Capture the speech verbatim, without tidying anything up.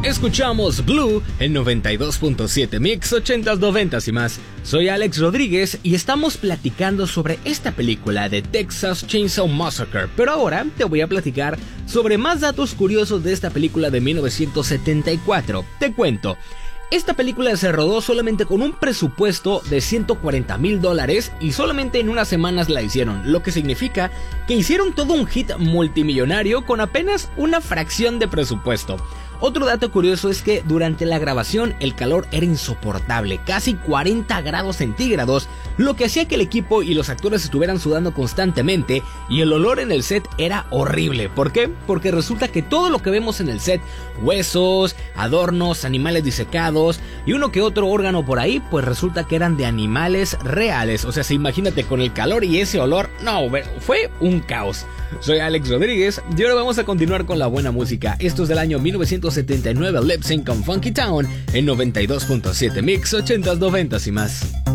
Escuchamos Blue en noventa y dos punto siete Mix ochentas, noventas y más. Soy Alex Rodríguez y estamos platicando sobre esta película de Texas Chainsaw Massacre. Pero ahora te voy a platicar sobre más datos curiosos de esta película de mil novecientos setenta y cuatro. Te cuento. Esta película se rodó solamente con un presupuesto de ciento cuarenta mil dólares y solamente en unas semanas la hicieron, lo que significa que hicieron todo un hit multimillonario con apenas una fracción de presupuesto. Otro dato curioso es que durante la grabación el calor era insoportable, casi cuarenta grados centígrados, lo que hacía que el equipo y los actores estuvieran sudando constantemente y el olor en el set era horrible. ¿Por qué? Porque resulta que todo lo que vemos en el set, huesos, adornos, animales disecados y uno que otro órgano por ahí, pues resulta que eran de animales reales. O sea, si imagínate con el calor y ese olor, no, fue un caos. Soy Alex Rodríguez y ahora vamos a continuar con la buena música. Esto es del año mil novecientos setenta y nueve, Lip Sync con Funky Town en noventa y dos punto siete Mix ochentas, noventas y más.